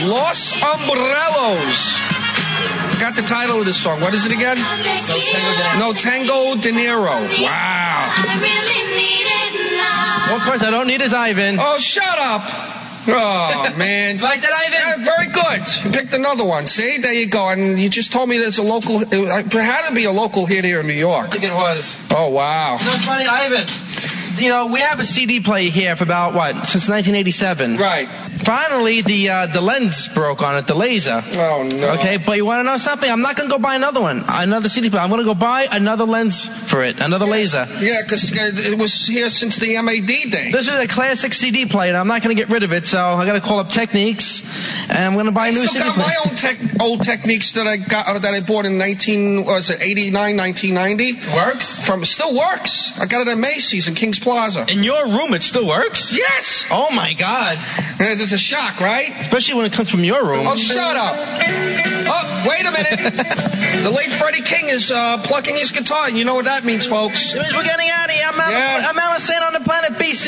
Los Umbrellos. Got the title of this song. What is it again? No Tango De Niro. Wow. Well, of course, I don't need his Ivan. Oh, shut up. Oh, man. Like that, Ivan? Yeah, very good. You picked another one. See? There you go. And you just told me there's a local... It had to be a local hit here in New York. I think it was. Oh, wow. You know, it's funny, Ivan. You know, we have a CD player here for about, since 1987. Right. Finally, the lens broke on it, the laser. Oh, no. Okay, but you want to know something? I'm not going to go buy another one, another CD player. I'm going to go buy another lens for it, another laser. Yeah, because it was here since the MAD day. This is a classic CD player, and I'm not going to get rid of it, so I got to call up Techniques, and I'm going to buy a new CD player. I still got my old Techniques that I bought in 1989, 1990. Works? Still works. I got it at Macy's in Kings Plaza. In your room, it still works? Yes. Oh my God. It's a shock, right? Especially when it comes from your room. Oh, shut up. Oh, wait a minute. The late Freddie King is plucking his guitar, and you know what that means, folks. We're getting out of here. I'm Alice on the Planet BC.